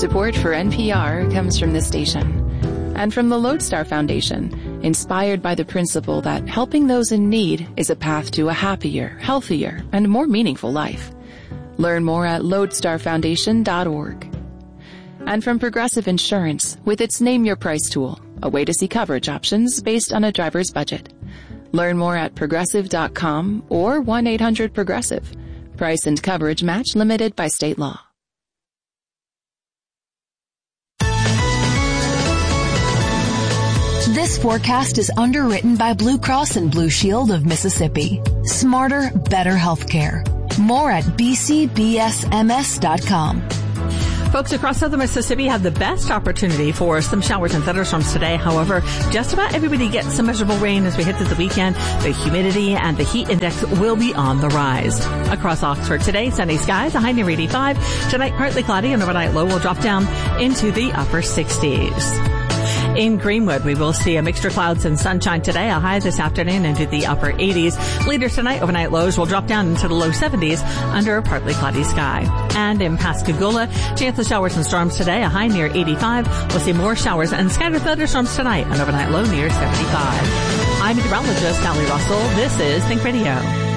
Support for NPR comes from this station and from the Lodestar Foundation, inspired by the principle that helping those in need is a path to a happier, healthier, and more meaningful life. Learn more at lodestarfoundation.org. And from Progressive Insurance with its Name Your Price tool, a way to see coverage options based on a driver's budget. Learn more at progressive.com or 1-800-PROGRESSIVE. Price and coverage match limited by state law. This forecast is underwritten by Blue Cross and Blue Shield of Mississippi. Smarter, better healthcare. More at bcbsms.com. Folks across southern Mississippi have the best opportunity for some showers and thunderstorms today. However, just about everybody gets some measurable rain as we hit through the weekend. The humidity and the heat index will be on the rise. Across Oxford today, sunny skies, a high near 85. Tonight, partly cloudy, and overnight low will drop down into the upper 60s. In Greenwood, we will see a mixture of clouds and sunshine today, a high this afternoon into the upper 80s. Later tonight, overnight lows will drop down into the low 70s under a partly cloudy sky. And in Pascagoula, chance of showers and storms today, a high near 85. We'll see more showers and scattered thunderstorms tonight, an overnight low near 75. I'm meteorologist Allie Russell. This is Think Radio.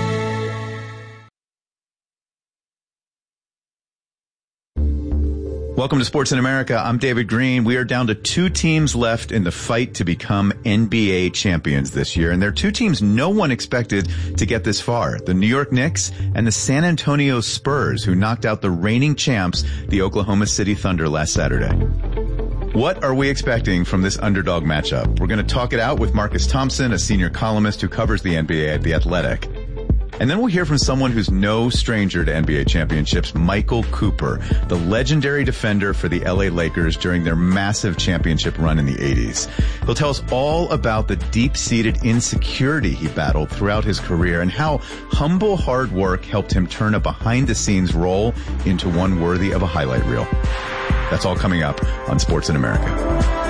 Welcome to Sports in America. I'm David Green. We are down to 2 teams left in the fight to become NBA champions this year. And there are 2 teams no one expected to get this far. The New York Knicks and the San Antonio Spurs, who knocked out the reigning champs, the Oklahoma City Thunder, last Saturday. What are we expecting from this underdog matchup? We're going to talk it out with Marcus Thompson, a senior columnist who covers the NBA at The Athletic. And then we'll hear from someone who's no stranger to NBA championships, Michael Cooper, the legendary defender for the LA Lakers during their massive championship run in the 80s. He'll tell us all about the deep-seated insecurity he battled throughout his career and how humble hard work helped him turn a behind-the-scenes role into one worthy of a highlight reel. That's all coming up on Sports in America.